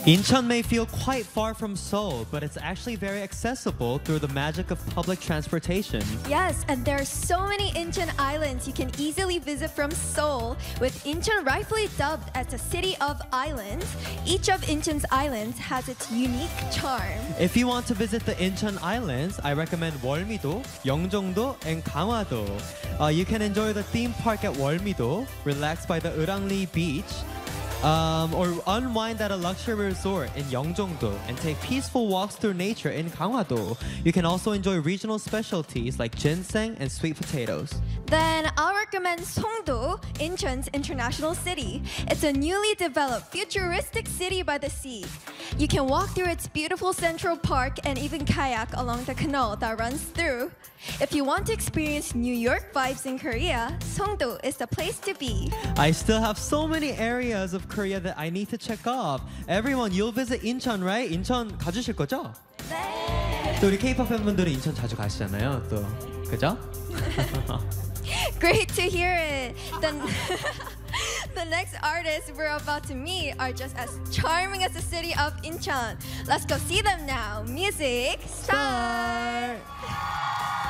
Incheon may feel quite far from Seoul, but it's actually very accessible through the magic of public transportation. Yes, and there are so many Incheon islands you can easily visit from Seoul, with Incheon rightfully dubbed as the city of islands. Each of Incheon's islands has its unique charm. If you want to visit the Incheon Islands, I recommend Wolmi-do, Yeongjong-do, and Gangwon-do. You can enjoy the theme park at Wolmi-do, relax by the Urangli beach, or unwind at a luxury resort in Yeongjong-do and take peaceful walks through nature in Gangwon-do. You can also enjoy regional specialties like ginseng and sweet potatoes. Then I'll recommend Songdo, Incheon's international city. It's a newly developed futuristic city by the sea. You can walk through its beautiful central park and even kayak along the canal that runs through. If you want to experience New York vibes in Korea, Songdo is the place to be. I still have so many areas of Korea that I need to check off. Everyone, you'll visit Incheon, right? Incheon 가주실 거죠? 네. 또 우리 K-pop 팬분들이 인천 자주 가시잖아요. 또 그죠? Great to hear it. The next artists we're about to meet are just as charming as the city of Incheon. Let's go see them now. Music start.